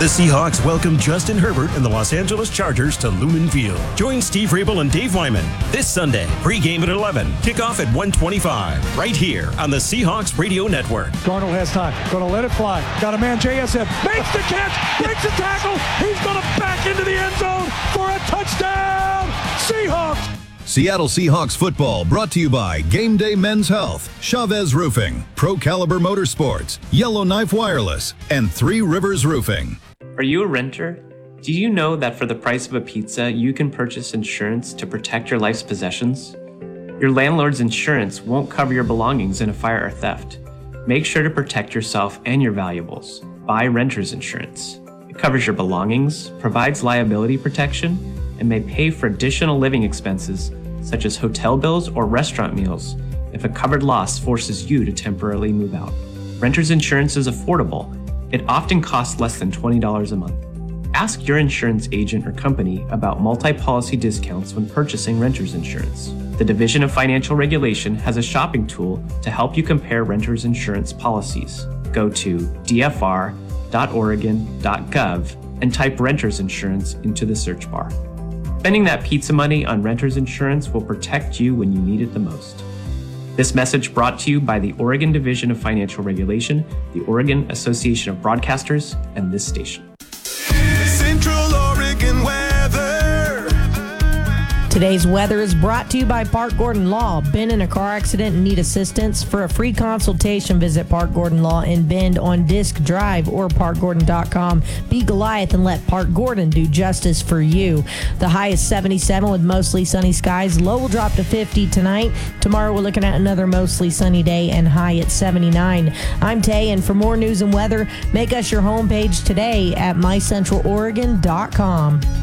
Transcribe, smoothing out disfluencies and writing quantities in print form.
The Seahawks welcome Justin Herbert and the Los Angeles Chargers to Lumen Field. Join Steve Rabel and Dave Wyman this Sunday. Pre-game at 11. Kickoff at 1:25. Right here on the Seahawks Radio Network. Darnold has time. Going to let it fly. Got a man, JSN. Makes the catch. Breaks the tackle. He's going to back into the end zone for a touchdown. Seahawks. Seattle Seahawks football brought to you by Game Day Men's Health, Chavez Roofing, Pro Caliber Motorsports, Yellowknife Wireless, and Three Rivers Roofing. Are you a renter? Do you know that for the price of a pizza, you can purchase insurance to protect your life's possessions? Your landlord's insurance won't cover your belongings in a fire or theft. Make sure to protect yourself and your valuables. Buy renter's insurance. It covers your belongings, provides liability protection, and may pay for additional living expenses such as hotel bills or restaurant meals if a covered loss forces you to temporarily move out. Renter's insurance is affordable. It often costs less than $20 a month. Ask your insurance agent or company about multi-policy discounts when purchasing renter's insurance. The Division of Financial Regulation has a shopping tool to help you compare renter's insurance policies. Go to dfr.oregon.gov and type renter's insurance into the search bar. Spending that pizza money on renter's insurance will protect you when you need it the most. This message brought to you by the Oregon Division of Financial Regulation, the Oregon Association of Broadcasters, and this station. Central Oregon weather. Today's weather is brought to you by Park Gordon Law. Been in a car accident and need assistance? For a free consultation, visit Park Gordon Law in Bend on Disc Drive or parkgordon.com. Be Goliath and let Park Gordon do justice for you. The high is 77 with mostly sunny skies. Low will drop to 50 tonight. Tomorrow we're looking at another mostly sunny day and high at 79. I'm Tay, and for more news and weather, make us your homepage today at mycentraloregon.com.